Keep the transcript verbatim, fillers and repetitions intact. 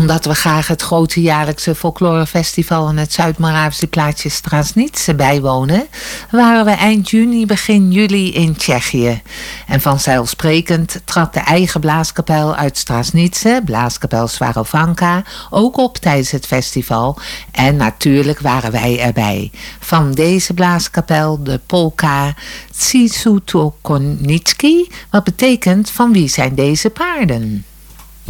omdat we graag het grote jaarlijkse folklorefestival en het Zuid-Moravische plaatsje Stražnice bijwonen, waren we eind juni, begin juli in Tsjechië. En vanzelfsprekend trad de eigen blaaskapel uit Stražnice, blaaskapel Svarovanka, ook op tijdens het festival. En natuurlijk waren wij erbij. Van deze blaaskapel de polka Tsi su to konitski, wat betekent van wie zijn deze paarden?